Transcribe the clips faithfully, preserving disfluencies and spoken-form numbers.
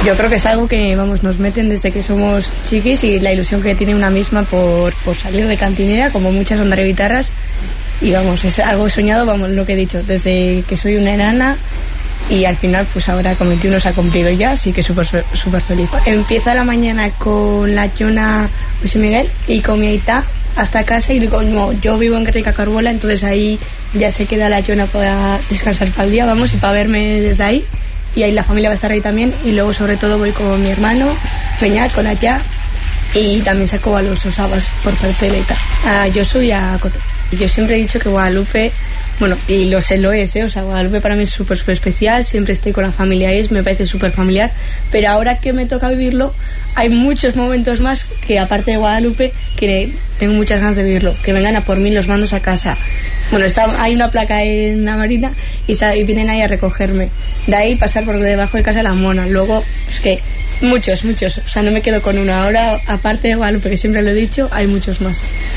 Yo creo que es algo que, vamos, nos meten desde que somos chiquis y la ilusión que tiene una misma por, por salir de cantinera, como muchas ondas de guitarras. Y vamos, es algo soñado, vamos, lo que he dicho, desde que soy una enana y al final, pues ahora con veintiuno se ha cumplido ya, así que súper súper feliz. Empieza la mañana con la Juna José Miguel y con mi aita hasta casa y como yo vivo en Guernica Carbola, entonces ahí ya se queda la Juna para descansar para el día, vamos, y para verme desde ahí. Y ahí la familia va a estar ahí también y luego sobre todo voy con mi hermano, Peñat, con Allá y también saco a los Osabas por parte de Leita, a Josu y a Coto. Y yo siempre he dicho que Guadalupe, bueno, y lo sé, lo es, ¿eh? O sea, Guadalupe para mí es súper, súper especial, siempre estoy con la familia ahí, me parece súper familiar, pero ahora que me toca vivirlo, hay muchos momentos más que aparte de Guadalupe, que tengo muchas ganas de vivirlo, que vengan a por mí los mandos a casa. Bueno, está, hay una placa en la Marina y, sal, y vienen ahí a recogerme. De ahí pasar por debajo de casa de la Mona. Luego, es que muchos, muchos. O sea, no me quedo con una. Ahora, aparte de Guadalupe, que siempre lo he dicho, hay muchos más.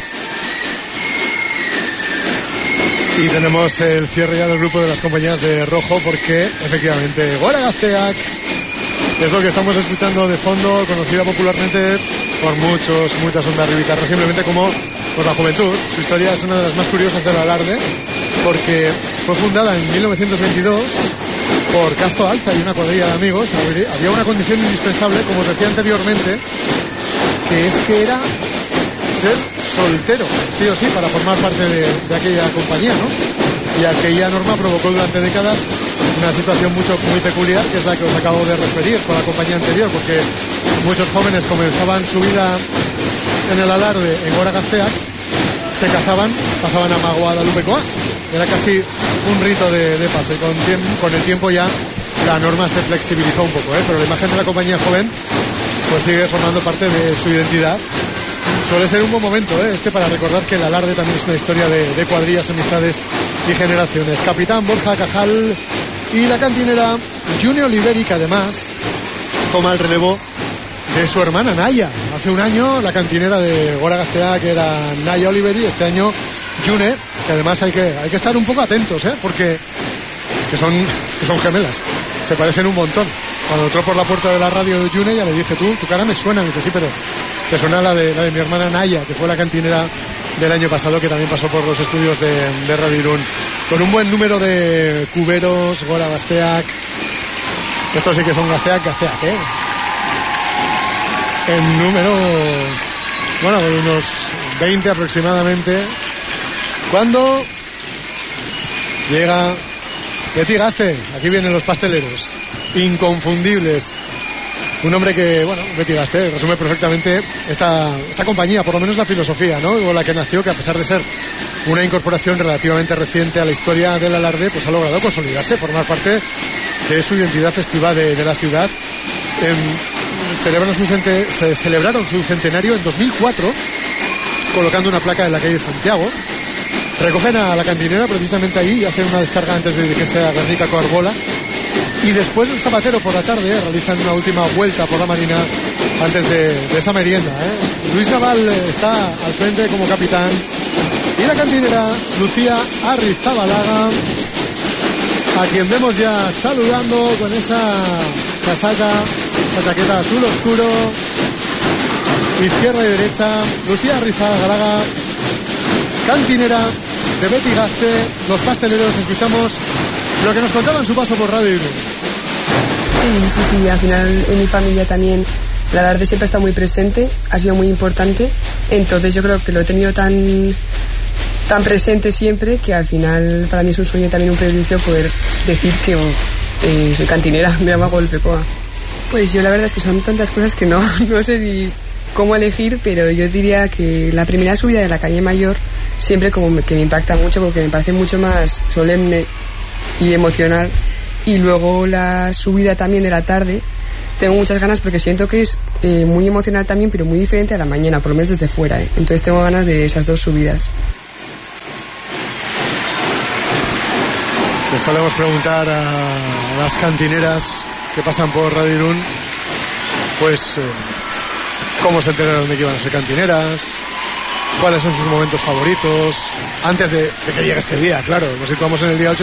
Y tenemos el cierre ya del grupo de las compañías de Rojo, porque efectivamente Gora Gazteak es lo que estamos escuchando de fondo, conocida popularmente por muchos, muchas ondas de guitarra, simplemente como por la juventud. Su historia es una de las más curiosas del alarde, porque fue fundada en mil novecientos veintidós por Casto Alza y una cuadrilla de amigos. Había una condición indispensable, como os decía anteriormente, que es que era ser soltero, sí o sí, para formar parte de, de aquella compañía, ¿no? Y aquella norma provocó durante décadas una situación mucho, muy peculiar, que es la que os acabo de referir con la compañía anterior, porque muchos jóvenes comenzaban su vida en el alarde en Gora Gazteak, se casaban, pasaban a Guadalupe Coa. Era casi un rito de, de paso, y con, con el tiempo ya la norma se flexibilizó un poco, ¿eh? Pero la imagen de la compañía joven pues sigue formando parte de su identidad. Suele ser un buen momento, ¿eh? Este para recordar que el alarde también es una historia de, de cuadrillas, amistades y generaciones. Capitán Borja Cajal y la cantinera June Oliveri, que además toma el relevo de su hermana Naya. Hace un año la cantinera de Gora Gazteak, que era Naya Oliveri, este año June, que además hay que, hay que estar un poco atentos, ¿eh? Porque es que son, que son gemelas, se parecen un montón. Cuando entró por la puerta de la radio de June, ya le dije, tú, tu cara me suena, me dice, sí, pero te suena la de, la de mi hermana Naya, que fue la cantinera del año pasado, que también pasó por los estudios de, de Radio Irún, con un buen número de cuberos, Gora Gazteak. Estos sí que son Gazteak, Gazteak, ¿eh? En número, bueno, de unos veinte aproximadamente, cuando llega Betty Gaste. Aquí vienen los pasteleros inconfundibles. Un hombre que, bueno, Betty Gaste resume perfectamente esta, esta compañía, por lo menos la filosofía, ¿no? Con la que nació, que a pesar de ser una incorporación relativamente reciente a la historia del alarde, pues ha logrado consolidarse, formar parte de su identidad festiva de, de la ciudad. En, Celebraron su, cente, se celebraron su centenario en dos mil cuatro, colocando una placa en la calle Santiago. Recogen a la cantinera precisamente ahí y hacen una descarga antes de dirigirse a Guernica Coarbola. Y después del zapatero por la tarde realizan una última vuelta por la Marina antes de, de esa merienda, ¿eh? Luis Naval está al frente como capitán. Y la cantinera Lucía Arrizabalaga, a quien vemos ya saludando con esa casaca, la chaqueta azul oscuro, izquierda y derecha. Lucía Arrizabalaga, cantinera de Betty Gaste. Los pasteleros, escuchamos lo que nos contaba en su paso por Radio Irún. Sí, sí, sí, al final en mi familia también el alarde siempre está muy presente, ha sido muy importante, entonces yo creo que lo he tenido tan tan presente siempre que al final para mí es un sueño y también un privilegio poder decir que eh, soy cantinera de Guadalupe Coa. Pues yo la verdad es que son tantas cosas que no, no sé ni cómo elegir, pero yo diría que la primera subida de la calle Mayor siempre como que me impacta mucho porque me parece mucho más solemne y emocional, y luego la subida también de la tarde tengo muchas ganas porque siento que es eh, muy emocional también, pero muy diferente a la mañana, por lo menos desde fuera, ¿eh? Entonces tengo ganas de esas dos subidas. Les solemos preguntar a las cantineras que pasan por Radio Irún, pues eh, cómo se enteraron de que iban a ser cantineras, cuáles son sus momentos favoritos, antes de, de que llegue este día, claro, nos situamos en el día ocho